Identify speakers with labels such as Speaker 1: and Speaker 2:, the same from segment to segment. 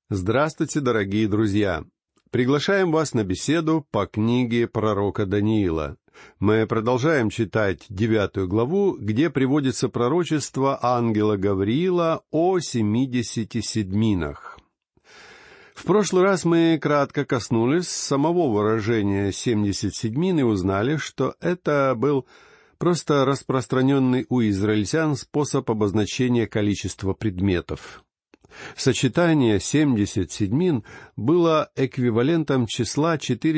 Speaker 1: Здравствуйте, дорогие друзья! Приглашаем вас на беседу по книге пророка Даниила. Мы продолжаем читать 9 главу, где приводится пророчество ангела Гавриила о 70 седьминах. В прошлый раз мы кратко коснулись самого выражения 70 седьмин и узнали, что это был просто распространенный у израильтян способ обозначения количества предметов. Сочетание 70 седьмин было эквивалентом числа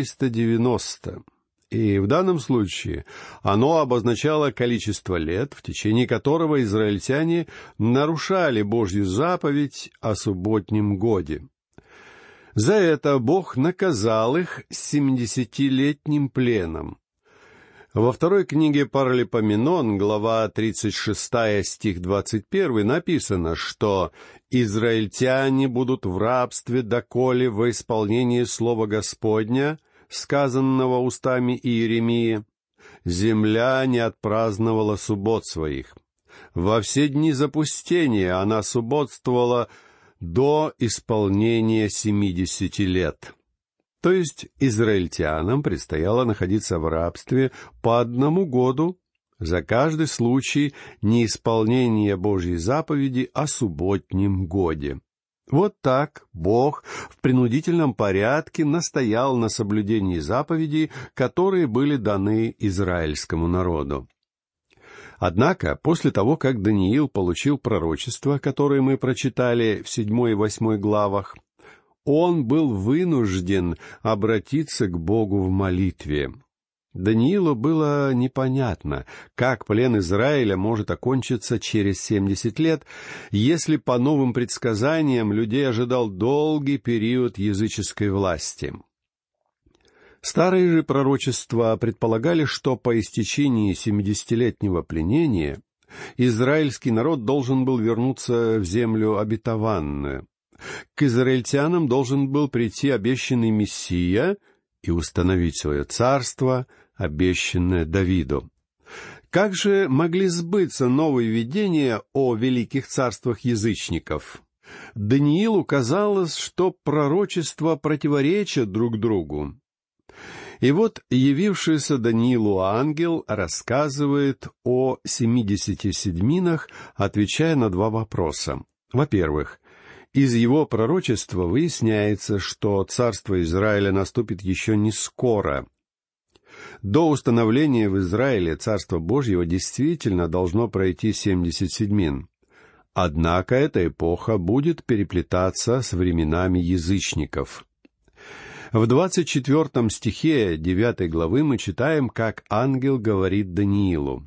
Speaker 1: 490, и в данном случае оно обозначало количество лет, в течение которого израильтяне нарушали Божью заповедь о субботнем годе. За это Бог наказал их 70-летним пленом. Во второй книге Паралипоменон, глава 36, стих 21, написано, что «израильтяне будут в рабстве, доколе во исполнении слова Господня, сказанного устами Иеремии, земля не отпраздновала суббот своих. Во все дни запустения она субботствовала до исполнения 70 лет». То есть израильтянам предстояло находиться в рабстве по 1 году за каждый случай неисполнения Божьей заповеди о субботнем годе. Вот так Бог в принудительном порядке настоял на соблюдении заповедей, которые были даны израильскому народу. Однако, после того, как Даниил получил пророчество, которое мы прочитали в 7 и 8 главах, он был вынужден обратиться к Богу в молитве. Даниилу было непонятно, как плен Израиля может окончиться через 70 лет, если по новым предсказаниям людей ожидал долгий период языческой власти. Старые же пророчества предполагали, что по истечении 70-летнего пленения израильский народ должен был вернуться в землю обетованную. К израильтянам должен был прийти обещанный Мессия и установить свое царство, обещанное Давиду. Как же могли сбыться новые видения о великих царствах язычников? Даниилу казалось, что пророчества противоречат друг другу. И вот явившийся Даниилу ангел рассказывает о 70 седьминах, отвечая на 2 вопроса. Во-первых, из его пророчества выясняется, что царство Израиля наступит еще не скоро. До установления в Израиле Царства Божьего действительно должно пройти 70 седьмин. Однако эта эпоха будет переплетаться с временами язычников. В 24 стихе 9 главы мы читаем, как ангел говорит Даниилу: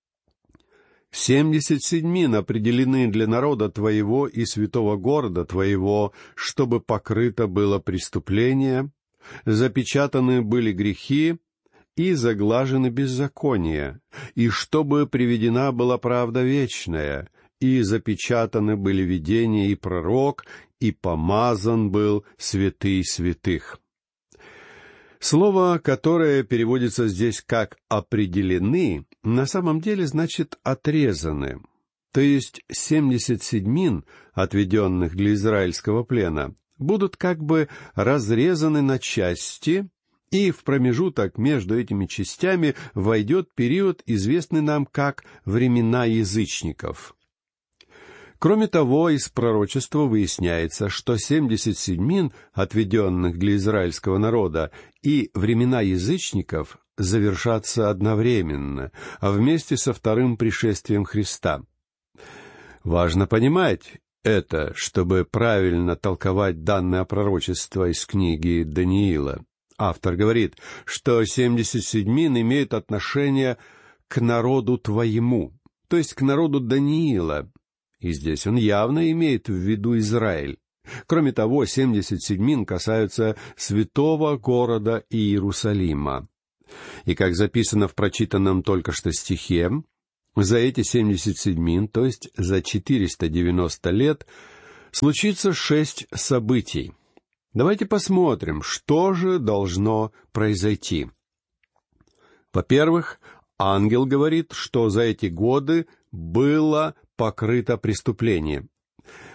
Speaker 1: 70 седьмин определены для народа твоего и святого города твоего, чтобы покрыто было преступление, запечатаны были грехи и заглажены беззакония, и чтобы приведена была правда вечная, и запечатаны были видения и пророк, и помазан был святый святых». Слово, которое переводится здесь как «определены», на самом деле значит «отрезаны». То есть 70 седьмин, отведенных для израильского плена, будут как бы разрезаны на части, и в промежуток между этими частями войдет период, известный нам как «времена язычников». Кроме того, из пророчества выясняется, что 70 седьмин, отведенных для израильского народа, и времена язычников завершатся одновременно, а вместе со вторым пришествием Христа. Важно понимать это, чтобы правильно толковать данное пророчество из книги Даниила. Автор говорит, что 70 седьмин имеют отношение к народу твоему, то есть к народу Даниила. И здесь он явно имеет в виду Израиль. Кроме того, 70 седьмин касаются святого города Иерусалима. И как записано в прочитанном только что стихе, за эти 70 седьмин, то есть за 490 лет, случится 6 событий. Давайте посмотрим, что же должно произойти. Во-первых, ангел говорит, что за эти годы было покрыто преступление.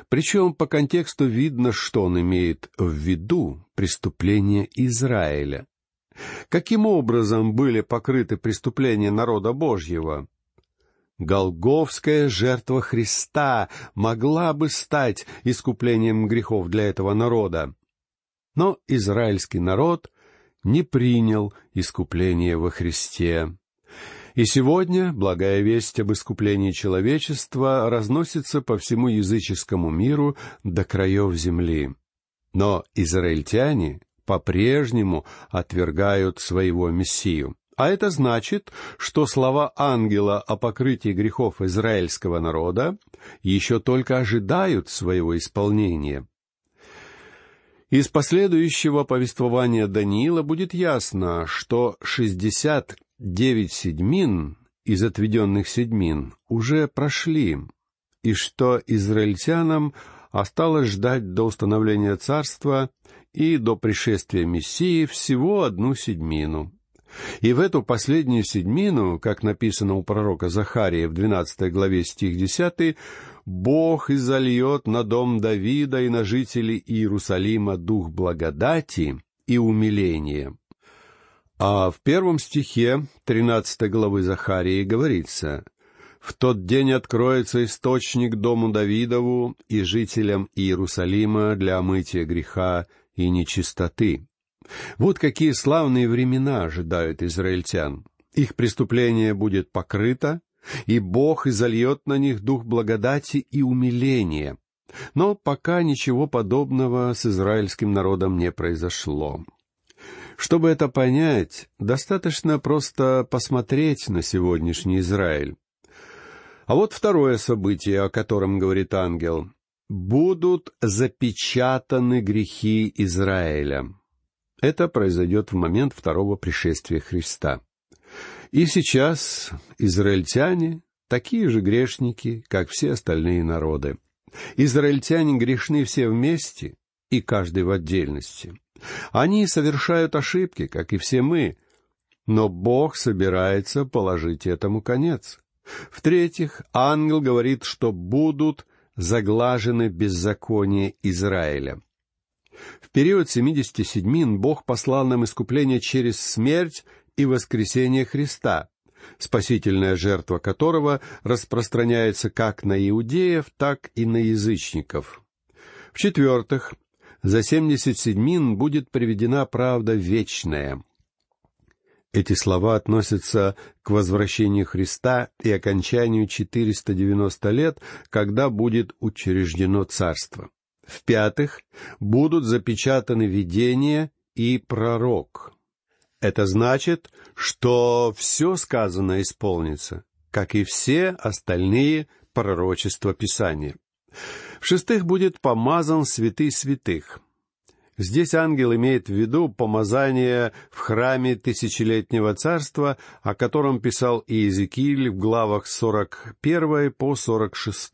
Speaker 1: Причем по контексту видно, что он имеет в виду преступления Израиля. Каким образом были покрыты преступления народа Божьего? Голгофская жертва Христа могла бы стать искуплением грехов для этого народа. Но израильский народ не принял искупление во Христе. И сегодня благая весть об искуплении человечества разносится по всему языческому миру до краев земли. Но израильтяне по-прежнему отвергают своего Мессию. А это значит, что слова ангела о покрытии грехов израильского народа еще только ожидают своего исполнения. Из последующего повествования Даниила будет ясно, что 69 седьмин из отведенных седьмин уже прошли, и что израильтянам осталось ждать до установления царства и до пришествия Мессии всего 1/7. И в эту последнюю седьмину, как написано у пророка Захарии в 12 главе стих 10, Бог изольет на дом Давида и на жителей Иерусалима дух благодати и умиления. А в 1 стихе 13 главы Захарии говорится: «В тот день откроется источник дому Давидову и жителям Иерусалима для омытия греха и нечистоты». Вот какие славные времена ожидают израильтян. Их преступление будет покрыто, и Бог изольет на них дух благодати и умиления. Но пока ничего подобного с израильским народом не произошло. Чтобы это понять, достаточно просто посмотреть на сегодняшний Израиль. А вот второе событие, о котором говорит ангел. «Будут запечатаны грехи Израиля». Это произойдет в момент второго пришествия Христа. И сейчас израильтяне такие же грешники, как все остальные народы. Израильтяне грешны все вместе и каждый в отдельности. Они совершают ошибки, как и все мы, но Бог собирается положить этому конец. В-третьих, ангел говорит, что будут заглажены беззакония Израиля. В период 70 седьмин Бог послал нам искупление через смерть и воскресение Христа, спасительная жертва которого распространяется как на иудеев, так и на язычников. В-четвертых, за 70 седьмин будет приведена правда вечная. Эти слова относятся к возвращению Христа и окончанию 490 лет, когда будет учреждено царство. В-пятых, будут запечатаны видение и пророк. Это значит, что все сказанное исполнится, как и все остальные пророчества Писания. В-шестых, будет помазан святый святых. Здесь ангел имеет в виду помазание в храме тысячелетнего царства, о котором писал Иезекииль в главах 41 по 46.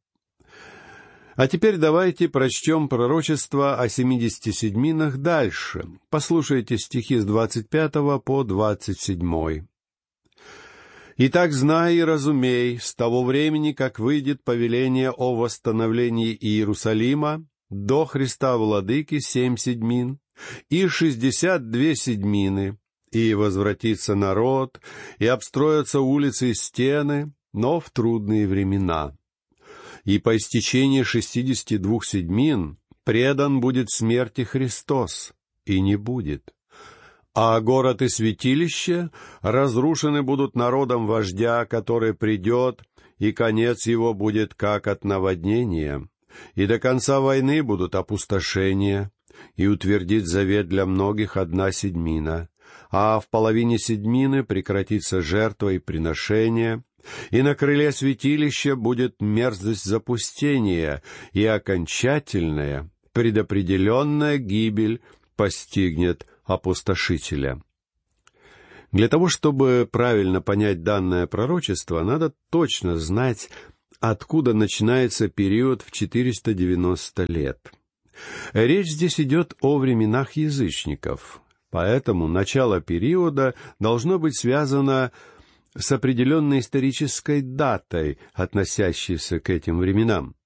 Speaker 1: А теперь давайте прочтем пророчество о 70 седьминах дальше. Послушайте стихи с 25 по 27. «Итак, знай и разумей, с того времени, как выйдет повеление о восстановлении Иерусалима, до Христа Владыки 7 седьмин, и 62 седьмины, и возвратится народ, и обстроятся улицы и стены, но в трудные времена. И по истечении 62 седьмин предан будет смерти Христос, и не будет. А город и святилище разрушены будут народом вождя, который придет, и конец его будет как от наводнения. И до конца войны будут опустошения, и утвердит завет для многих 1 седьмина. А в половине седьмины прекратится жертва и приношение, и на крыле святилища будет мерзость запустения, и окончательная, предопределенная гибель постигнет опустошителя». Для того, чтобы правильно понять данное пророчество, надо точно знать, откуда начинается период в 490 лет. Речь здесь идет о временах язычников, поэтому начало периода должно быть связано с определенной исторической датой, относящейся к этим временам.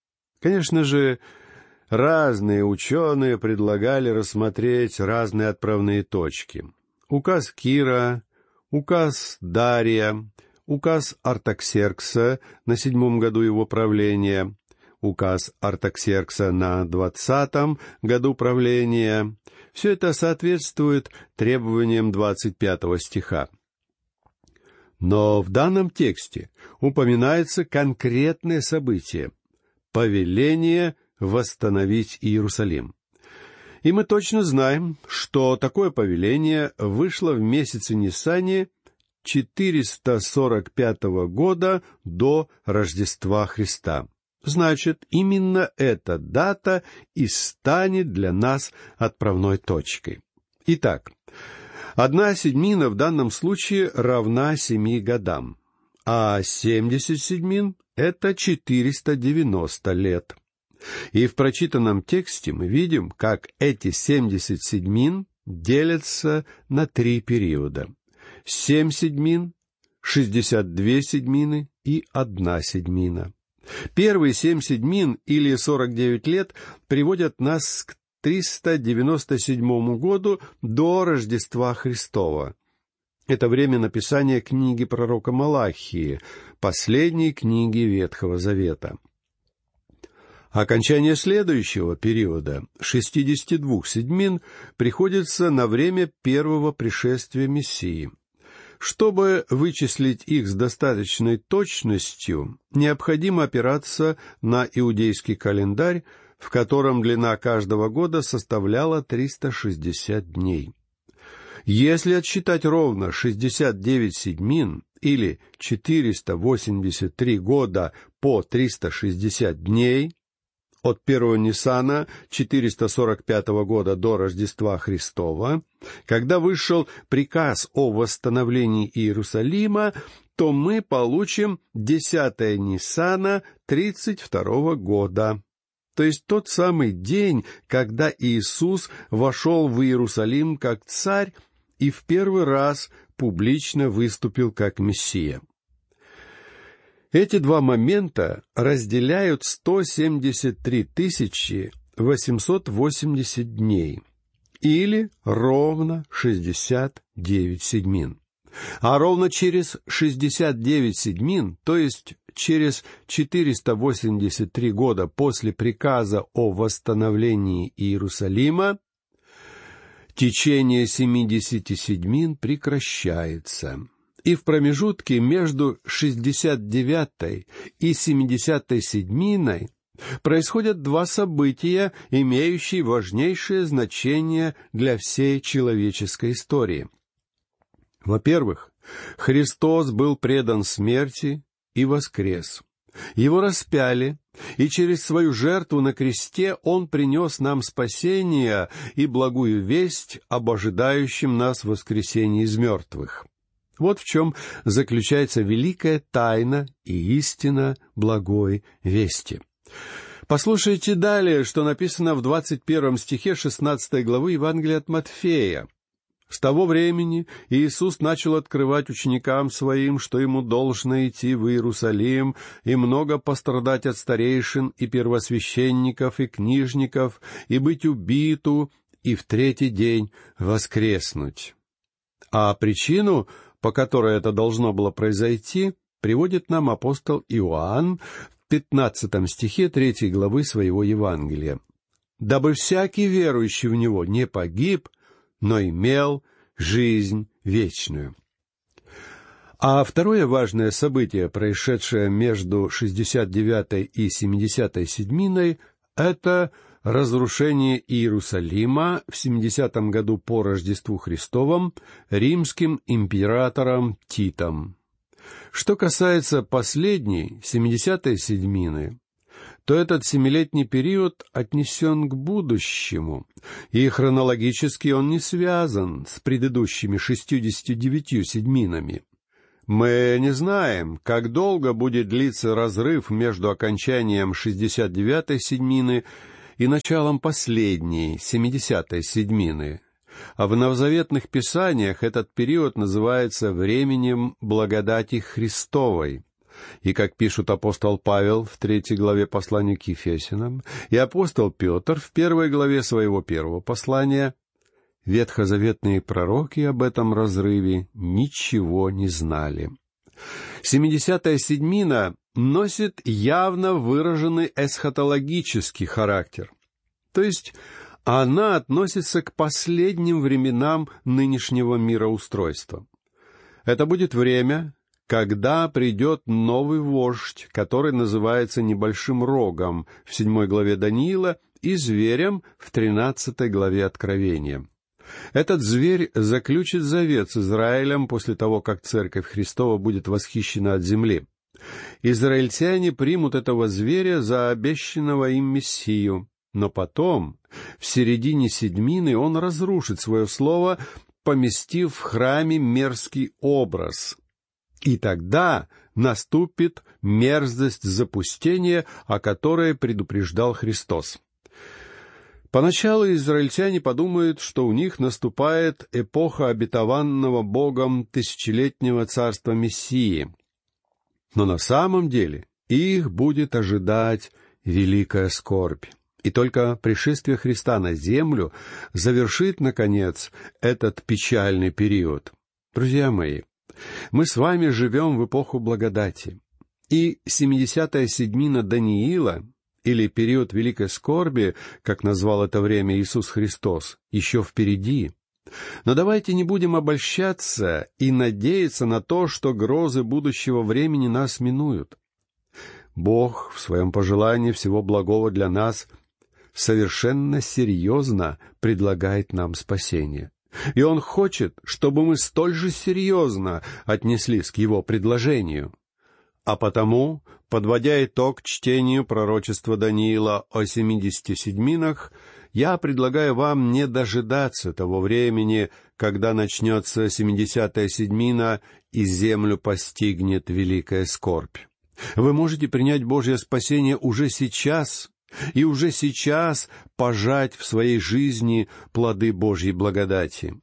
Speaker 1: Конечно же, разные ученые предлагали рассмотреть разные отправные точки. Указ Кира, указ Дария, указ Артаксеркса на 7-м году его правления, указ Артаксеркса на 20-м году правления. Все это соответствует требованиям 25 стиха. Но в данном тексте упоминается конкретное событие — повеление восстановить Иерусалим. И мы точно знаем, что такое повеление вышло в месяце Нисане 445 года до Рождества Христа. Значит, именно эта дата и станет для нас отправной точкой. Итак, 1/7 в данном случае равна 7 годам, а 70 седьмин — это 490 лет. И в прочитанном тексте мы видим, как эти 70 седьмин делятся на 3 периода: 7 седьмин, 62 седьмины и 1 седьмина. Первые 7 седьмин, или 49 лет, приводят нас к 397 году до Рождества Христова. Это время написания книги пророка Малахии, последней книги Ветхого Завета. Окончание следующего периода, 62 седьмин, приходится на время первого пришествия Мессии. Чтобы вычислить их с достаточной точностью, необходимо опираться на иудейский календарь, в котором длина каждого года составляла 360 дней. Если отсчитать ровно 69 седьмин, или 483 года по 360 дней, от 1 Нисана 445 года до Рождества Христова, когда вышел приказ о восстановлении Иерусалима, то мы получим 10 Нисана 32 года. То есть тот самый день, когда Иисус вошел в Иерусалим как царь и в первый раз публично выступил как Мессия. Эти два момента разделяют 173 880 дней, или ровно 69 седьмин. А ровно через 69 седьмин, то есть через 483 года после приказа о восстановлении Иерусалима, течение 70 седьмин прекращается. И в промежутке между 69-й и 70-й седьминой происходят два события, имеющие важнейшее значение для всей человеческой истории. Во-первых, Христос был предан смерти и воскрес. Его распяли, и через свою жертву на кресте Он принес нам спасение и благую весть об ожидающем нас воскресении из мертвых. Вот в чем заключается великая тайна и истина благой вести. Послушайте далее, что написано в 21 стихе 16 главы Евангелия от Матфея. «С того времени Иисус начал открывать ученикам Своим, что Ему должно идти в Иерусалим и много пострадать от старейшин и первосвященников и книжников, и быть убиту, и в 3-й день воскреснуть». А причину, по которой это должно было произойти, приводит нам апостол Иоанн в 15 стихе 3 главы своего Евангелия. «Дабы всякий верующий в Него не погиб, но имел жизнь вечную». А второе важное событие, происшедшее между 69-й и 70-й седьминой, это разрушение Иерусалима в 70-м году по Рождеству Христовом римским императором Титом. Что касается последней, 70-й седьмины, то этот 7-летний период отнесен к будущему, и хронологически он не связан с предыдущими 69 седьминами. Мы не знаем, как долго будет длиться разрыв между окончанием 69-й седьмины и началом последней, 70-й седьмины. А в новозаветных писаниях этот период называется временем благодати Христовой, И, как пишут апостол Павел в 3 главе послания к Ефесянам и апостол Петр в 1 главе своего 1 послания, ветхозаветные пророки об этом разрыве ничего не знали. 70-я седьмина носит явно выраженный эсхатологический характер, то есть она относится к последним временам нынешнего мироустройства. Это будет время, когда придет новый вождь, который называется небольшим рогом в 7 главе Даниила и зверем в 13 главе Откровения. Этот зверь заключит завет с Израилем после того, как Церковь Христова будет восхищена от земли. Израильтяне примут этого зверя за обещанного им Мессию, но потом, в середине седьмины, он разрушит свое слово, поместив в храме мерзкий образ. И тогда наступит мерзость запустения, о которой предупреждал Христос. Поначалу израильтяне подумают, что у них наступает эпоха обетованного Богом тысячелетнего царства Мессии. Но на самом деле их будет ожидать великая скорбь. И только пришествие Христа на землю завершит, наконец, этот печальный период. Друзья мои, мы с вами живем в эпоху благодати. И 70-я седьмина Даниила, или период великой скорби, как назвал это время Иисус Христос, еще впереди. Но давайте не будем обольщаться и надеяться на то, что грозы будущего времени нас минуют. Бог в своем пожелании всего благого для нас совершенно серьезно предлагает нам спасение. И Он хочет, чтобы мы столь же серьезно отнеслись к Его предложению. А потому, подводя итог чтению пророчества Даниила о 70 седьминах, я предлагаю вам не дожидаться того времени, когда начнется 70-я седьмина и землю постигнет великая скорбь. Вы можете принять Божье спасение уже сейчас, и уже сейчас пожать в своей жизни плоды Божьей благодати.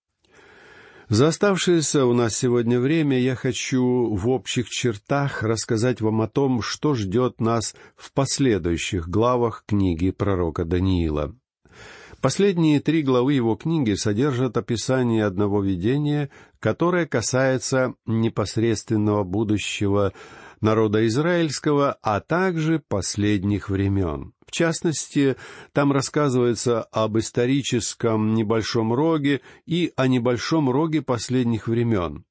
Speaker 1: За оставшееся у нас сегодня время я хочу в общих чертах рассказать вам о том, что ждет нас в последующих главах книги пророка Даниила. Последние 3 главы его книги содержат описание одного видения, которое касается непосредственного будущего народа израильского, а также последних времен. В частности, там рассказывается об историческом небольшом роге и о небольшом роге последних времен.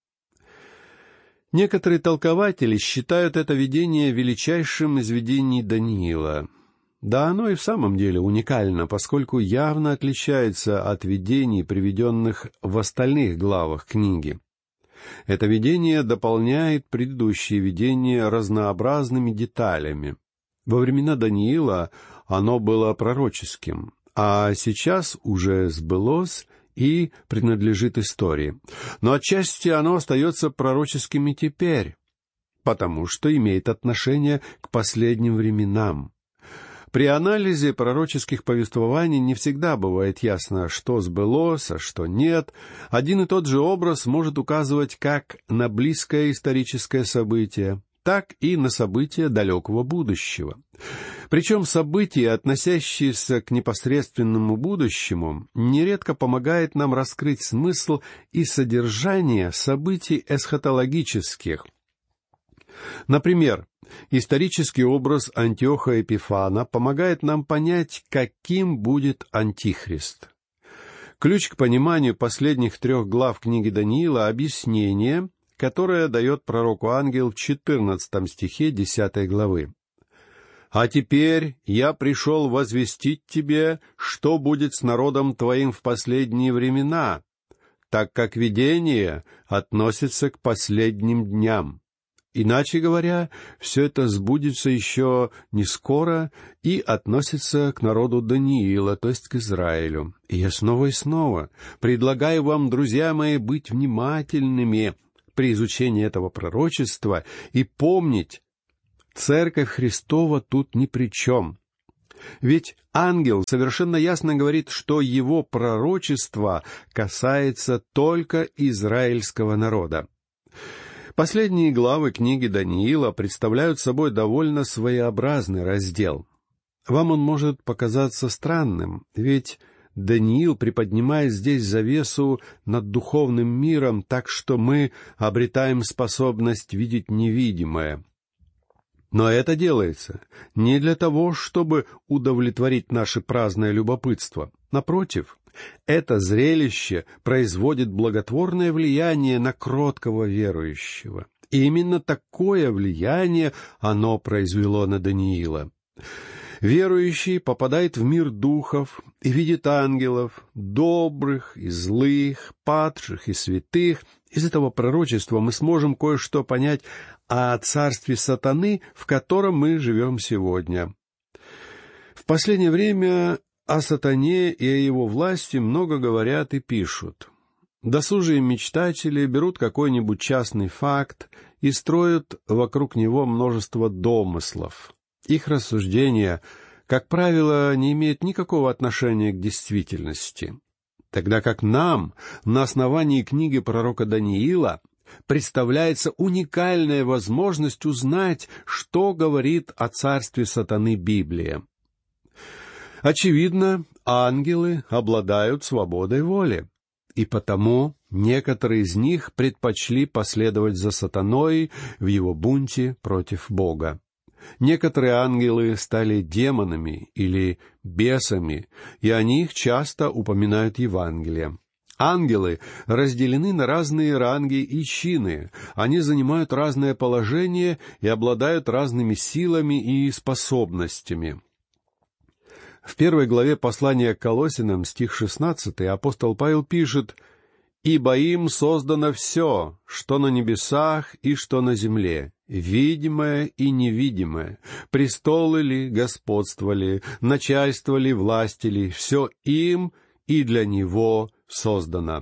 Speaker 1: Некоторые толкователи считают это видение величайшим из видений Даниила. Да, оно и в самом деле уникально, поскольку явно отличается от видений, приведенных в остальных главах книги. Это видение дополняет предыдущие видения разнообразными деталями. Во времена Даниила оно было пророческим, а сейчас уже сбылось и принадлежит истории. Но отчасти оно остается пророческим и теперь, потому что имеет отношение к последним временам. При анализе пророческих повествований не всегда бывает ясно, что сбылось, а что нет. Один и тот же образ может указывать как на близкое историческое событие, так и на события далекого будущего. Причем события, относящиеся к непосредственному будущему, нередко помогают нам раскрыть смысл и содержание событий эсхатологических. Например, исторический образ Антиоха Эпифана помогает нам понять, каким будет Антихрист. Ключ к пониманию последних 3 глав книги Даниила — объяснение, которое дает пророку ангел в 14 стихе 10 главы. «А теперь я пришел возвестить тебе, что будет с народом твоим в последние времена, так как видение относится к последним дням». Иначе говоря, все это сбудется еще не скоро и относится к народу Даниила, то есть к Израилю. И я снова и снова предлагаю вам, друзья мои, быть внимательными при изучении этого пророчества и помнить, Церковь Христова тут ни при чем. Ведь ангел совершенно ясно говорит, что его пророчество касается только израильского народа. Последние главы книги Даниила представляют собой довольно своеобразный раздел. Вам он может показаться странным, ведь Даниил приподнимает здесь завесу над духовным миром, так что мы обретаем способность видеть невидимое. Но это делается не для того, чтобы удовлетворить наше праздное любопытство. Напротив, это зрелище производит благотворное влияние на кроткого верующего. И именно такое влияние оно произвело на Даниила. Верующий попадает в мир духов и видит ангелов, добрых и злых, падших и святых. Из этого пророчества мы сможем кое-что понять о царстве сатаны, в котором мы живем сегодня. В последнее время о сатане и о его власти много говорят и пишут. Досужие мечтатели берут какой-нибудь частный факт и строят вокруг него множество домыслов. Их рассуждения, как правило, не имеют никакого отношения к действительности, тогда как нам, на основании книги пророка Даниила, представляется уникальная возможность узнать, что говорит о царстве сатаны Библия. Очевидно, ангелы обладают свободой воли, и потому некоторые из них предпочли последовать за сатаной в его бунте против Бога. Некоторые ангелы стали демонами или бесами, и о них часто упоминают Евангелие. Ангелы разделены на разные ранги и чины, они занимают разное положение и обладают разными силами и способностями. В 1 главе послания к Колоссянам, стих 16, апостол Павел пишет: «Ибо им создано все, что на небесах и что на земле, видимое и невидимое, престолы ли, господство ли, начальство ли, власти ли, все им и для него создано».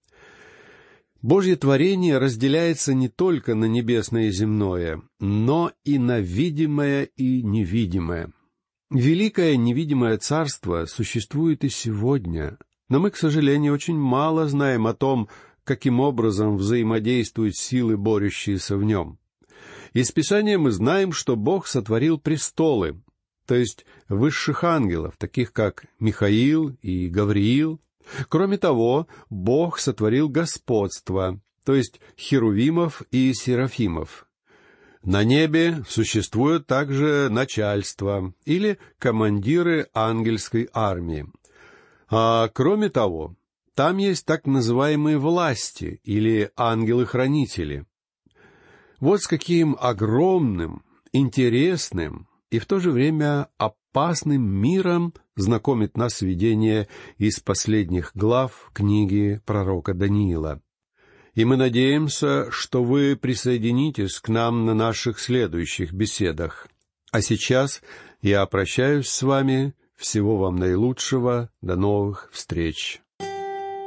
Speaker 1: Божье творение разделяется не только на небесное и земное, но и на видимое и невидимое. Великое невидимое царство существует и сегодня, но мы, к сожалению, очень мало знаем о том, каким образом взаимодействуют силы, борющиеся в нем. Из Писания мы знаем, что Бог сотворил престолы, то есть высших ангелов, таких как Михаил и Гавриил. Кроме того, Бог сотворил господство, то есть херувимов и серафимов. На небе существует также начальство или командиры ангельской армии. А кроме того, там есть так называемые власти или ангелы-хранители. Вот с каким огромным, интересным и в то же время опасным миром знакомит нас видение из последних глав книги пророка Даниила. И мы надеемся, что вы присоединитесь к нам на наших следующих беседах. А сейчас я прощаюсь с вами. Всего вам наилучшего. До новых встреч.